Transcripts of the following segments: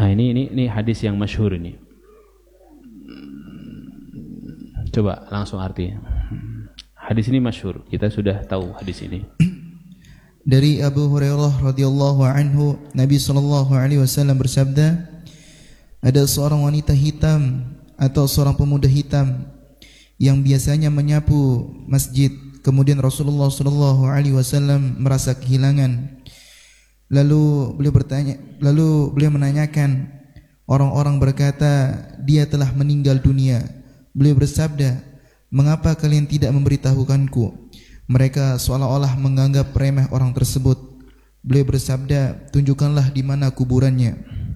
Ini hadis yang masyhur ini. Coba langsung artinya. Hadis ini masyhur, kita sudah tahu hadis ini. Dari Abu Hurairah radhiyallahu anhu, Nabi sallallahu alaihi wasallam bersabda, ada seorang wanita hitam atau seorang pemuda hitam yang biasanya menyapu masjid. Kemudian Rasulullah sallallahu alaihi wasallam merasa kehilangan. Lalu beliau menanyakan, orang-orang berkata dia telah meninggal dunia. Beliau bersabda, mengapa kalian tidak memberitahukanku? Mereka seolah-olah menganggap remeh orang tersebut. Beliau bersabda, tunjukkanlah di mana kuburannya.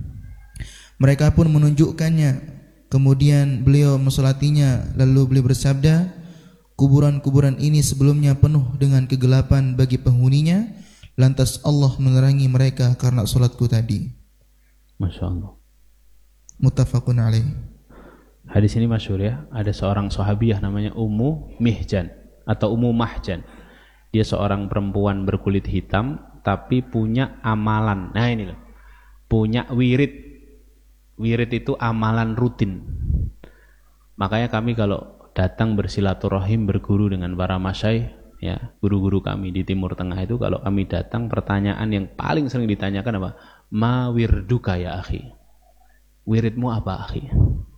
Mereka pun menunjukkannya. Kemudian beliau mensolatinya. Lalu beliau bersabda, kuburan-kuburan ini sebelumnya penuh dengan kegelapan bagi penghuninya. Lantas Allah menerangi mereka karena solatku tadi. Masya Allah. Muttafaqun alaih. Hadis ini masyhur ya. Ada seorang sahabiyah namanya Ummu Mihjan atau Ummu Mahjan. Dia seorang perempuan berkulit hitam tapi punya amalan. Nah ini loh. Punya wirid. Wirid itu amalan rutin. Makanya kami kalau datang bersilaturahim berguru dengan para masyaikh, ya, guru-guru kami di Timur Tengah itu, kalau kami datang pertanyaan yang paling sering ditanyakan apa? Ma wirduka ya akhi. Wiridmu apa akhi?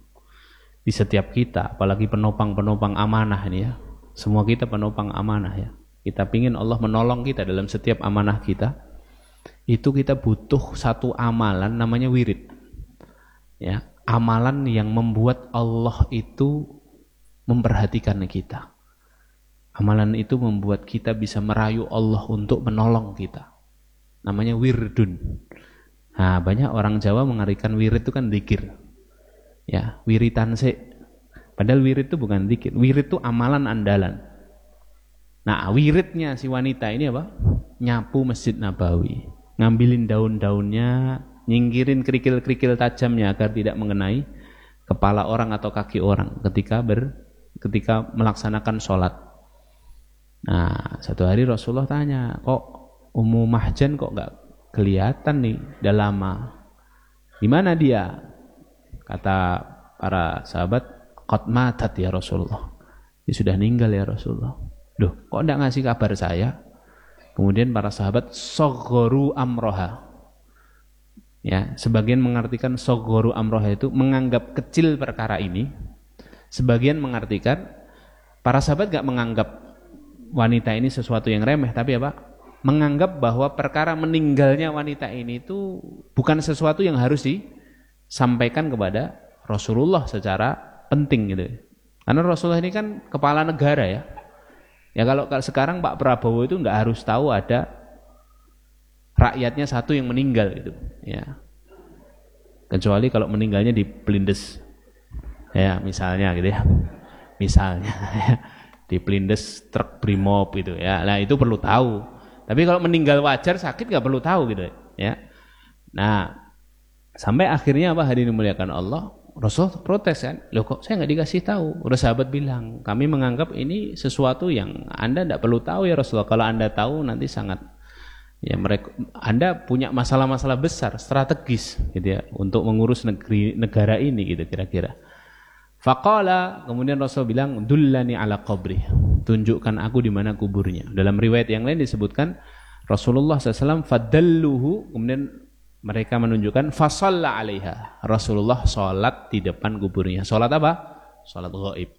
Di setiap kita, apalagi penopang-penopang amanah ini ya. Semua kita penopang amanah ya. Kita pingin Allah menolong kita dalam setiap amanah kita. Itu kita butuh satu amalan namanya wirid. Ya, amalan yang membuat Allah itu memperhatikan kita. Amalan itu membuat kita bisa merayu Allah untuk menolong kita. Namanya wirdun. Nah, banyak orang Jawa mengartikan wirid itu kan zikir. Ya, wiritan sik. Padahal wirid itu bukan zikir. Wirid itu amalan andalan. Nah, wiridnya si wanita ini apa? Nyapu Masjid Nabawi. Ngambilin daun-daunnya, nyingkirin kerikil-kerikil tajamnya agar tidak mengenai kepala orang atau kaki orang ketika melaksanakan sholat. Nah, satu hari Rasulullah tanya, kok Ummu Mahjan kok nggak kelihatan nih, udah lama. Di mana dia? Kata para sahabat, qad matat ya Rasulullah. Dia sudah meninggal ya Rasulullah. Loh, kok enggak ngasih kabar saya? Kemudian para sahabat soghoru amroha. Ya, sebagian mengartikan soghoru amroha itu menganggap kecil perkara ini. Sebagian mengartikan para sahabat enggak menganggap wanita ini sesuatu yang remeh, tapi apa? Menganggap bahwa perkara meninggalnya wanita ini itu bukan sesuatu yang harus disampaikan kepada Rasulullah secara penting gitu. Karena Rasulullah ini kan kepala negara ya. Ya kalau sekarang Pak Prabowo itu nggak harus tahu ada rakyatnya satu yang meninggal gitu. Ya. Kecuali kalau meninggalnya di Blindes. Ya misalnya gitu ya. Misalnya ya. Di Blindes truk Brimob gitu ya. Nah itu perlu tahu. Tapi kalau meninggal wajar sakit nggak perlu tahu gitu ya. Nah sampai akhirnya apa, hadirin dimuliakan Allah, Rasul protes kan, loh kok saya nggak dikasih tahu? Udah sahabat bilang, kami menganggap ini sesuatu yang Anda tidak perlu tahu ya Rasulullah. Kalau Anda tahu nanti sangat, ya mereka, Anda punya masalah-masalah besar, strategis gitu ya, untuk mengurus negara ini gitu kira-kira. Faqala, kemudian Rasul bilang, dullani ala qabri, tunjukkan aku di mana kuburnya. Dalam riwayat yang lain disebutkan Rasulullah SAW fadalluhu, kemudian mereka menunjukkan fasalla alaiha. Rasulullah sholat di depan kuburnya. Sholat apa? Sholat ghaib.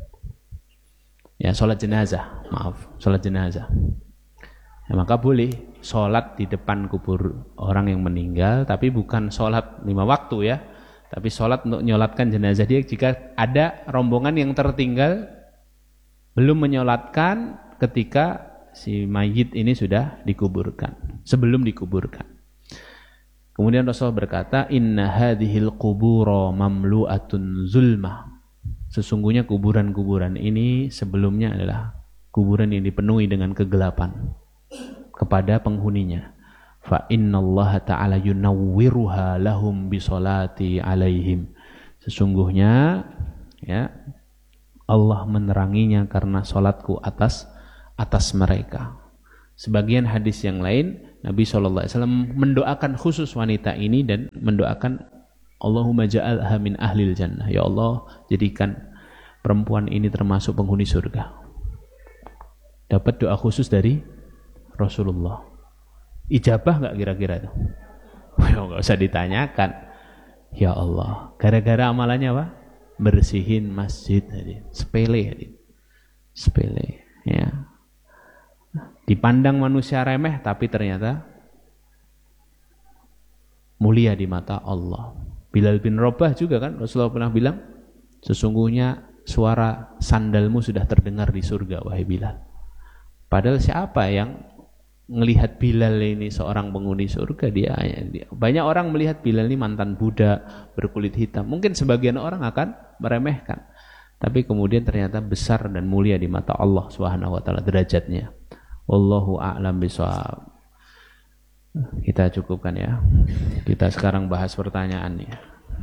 Ya, sholat jenazah. Maaf, sholat jenazah. Ya, maka boleh sholat di depan kubur orang yang meninggal, tapi bukan sholat 5 waktu ya. Tapi sholat untuk menyolatkan jenazah dia jika ada rombongan yang tertinggal belum menyolatkan ketika si mayit ini sudah dikuburkan, sebelum dikuburkan. Kemudian Rasul berkata, inna hadhil qubura mamlu'atun zulmah. Sesungguhnya kuburan-kuburan ini sebelumnya adalah kuburan yang dipenuhi dengan kegelapan kepada penghuninya. Fa innallaha ta'ala yunawwiruha lahum bisolati alaihim. Sesungguhnya ya Allah meneranginya karena salatku atas mereka. Sebagian hadis yang lain Nabi SAW mendoakan khusus wanita ini dan mendoakan Allahumma ja'alha min ahlil jannah. Ya Allah, jadikan perempuan ini termasuk penghuni surga. Dapat doa khusus dari Rasulullah. Ijabah enggak kira-kira itu? Enggak usah ditanyakan. Ya Allah, gara-gara amalannya apa? Bersihin masjid. Sepele. Sepele, ya. Dipandang manusia remeh, tapi ternyata mulia di mata Allah. Bilal bin Rabah juga kan, Rasulullah pernah bilang, sesungguhnya suara sandalmu sudah terdengar di surga, wahai Bilal. Padahal siapa yang melihat Bilal ini seorang penghuni surga? Dia. Banyak orang melihat Bilal ini mantan budak, berkulit hitam. Mungkin sebagian orang akan meremehkan. Tapi kemudian ternyata besar dan mulia di mata Allah Subhanahu wa taala derajatnya. Wallahu a'lam bishawab. Kita cukupkan ya. Kita sekarang bahas pertanyaannya.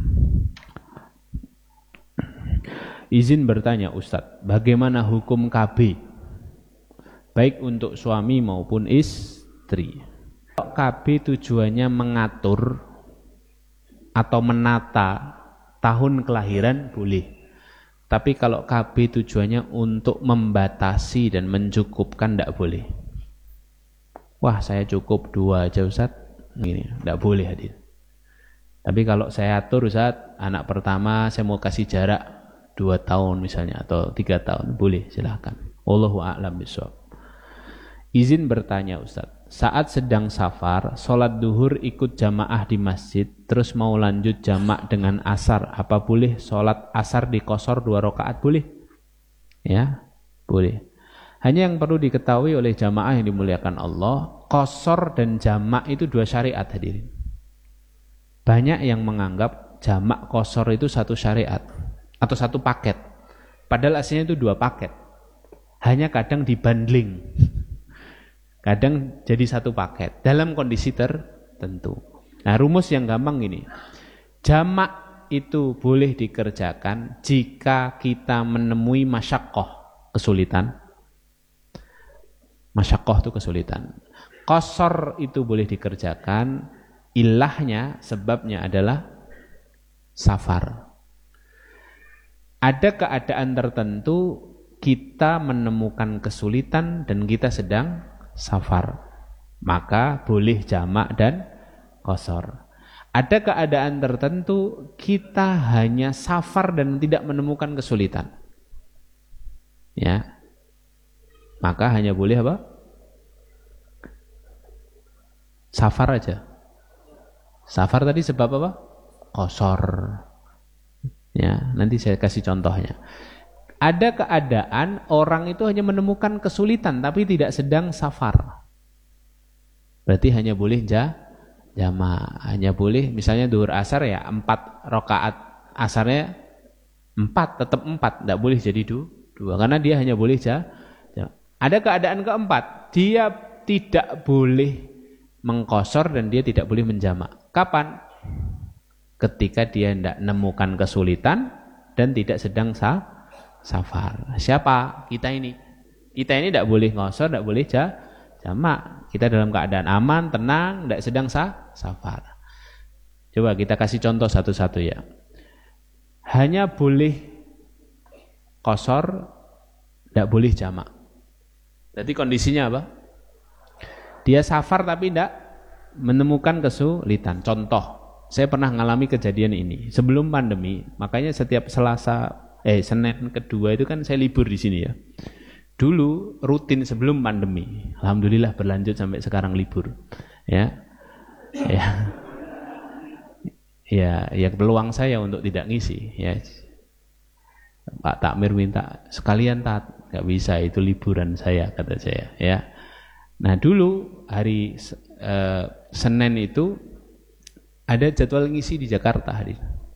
Izin bertanya Ustadz, bagaimana hukum KB? Baik untuk suami maupun istri. KB tujuannya mengatur atau menata tahun kelahiran boleh. Tapi kalau KB tujuannya untuk membatasi dan mencukupkan, tidak boleh. Wah, saya cukup 2 aja Ustaz. Gini, tidak boleh hadir. Tapi kalau saya atur Ustaz, anak pertama saya mau kasih jarak 2 tahun misalnya atau 3 tahun, boleh, silahkan. Wallahu a'lam bishawab. Izin bertanya Ustaz, saat sedang safar, sholat duhur ikut jamaah di masjid, terus mau lanjut jamak dengan asar, apa boleh sholat asar dikosor 2 rakaat? Boleh? Ya, boleh. Hanya yang perlu diketahui oleh jamaah yang dimuliakan Allah, kosor dan jamak itu 2 syariat hadirin. Banyak yang menganggap jamak kosor itu 1 syariat atau 1 paket. Padahal aslinya itu 2 paket. Hanya kadang dibundling. Kadang jadi 1 paket dalam kondisi tertentu. Nah, rumus yang gampang gini. Jamak itu boleh dikerjakan jika kita menemui masyaqqah, kesulitan. Masyaqqah itu kesulitan. Qasar itu boleh dikerjakan, ilahnya, sebabnya adalah safar. Ada keadaan tertentu kita menemukan kesulitan dan kita sedang safar, maka boleh jamak dan qasar. Ada keadaan tertentu kita hanya safar dan tidak menemukan kesulitan, ya, maka hanya boleh apa? Safar aja. Safar tadi sebab apa? Qasar. Ya, nanti saya kasih contohnya. Ada keadaan orang itu hanya menemukan kesulitan tapi tidak sedang safar. Berarti hanya boleh jamak. Hanya boleh misalnya duhur asar ya 4 rakaat asarnya 4, tetap 4, tidak boleh jadi 2 karena dia hanya boleh jamak. Ada keadaan keempat, dia tidak boleh mengqasar dan dia tidak boleh menjamak. Kapan? Ketika dia tidak menemukan kesulitan dan tidak sedang safar. Siapa? Kita ini. Kita ini tidak boleh qasar, tidak boleh jamak. Kita dalam keadaan aman, tenang, tidak sedang safar. Coba kita kasih contoh satu-satu ya. Hanya boleh qasar, tidak boleh jamak. Jadi kondisinya apa? Dia safar tapi tidak menemukan kesulitan. Contoh, saya pernah mengalami kejadian ini sebelum pandemi. Makanya setiap Senin kedua itu kan saya libur di sini ya. Dulu rutin sebelum pandemi. Alhamdulillah berlanjut sampai sekarang libur. Ya. Ya peluang saya untuk tidak ngisi ya. Pak Takmir minta sekalian nggak bisa, itu liburan saya, kata saya ya. Nah dulu hari Senin itu ada jadwal ngisi di Jakarta hari.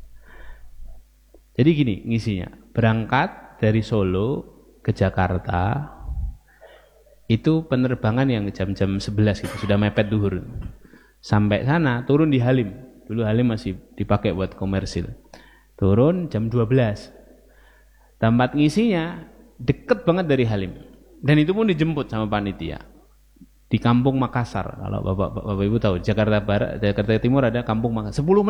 Jadi gini ngisinya, berangkat dari Solo ke Jakarta itu penerbangan yang jam-jam 11 gitu, sudah mepet duhur. Sampai sana turun di Halim. Dulu Halim masih dipakai buat komersil. Turun jam 12. Tempat ngisinya deket banget dari Halim. Dan itu pun dijemput sama panitia. Di Kampung Makassar. Kalau Bapak Ibu tahu, Jakarta Barat, Jakarta Timur ada Kampung Makassar. 10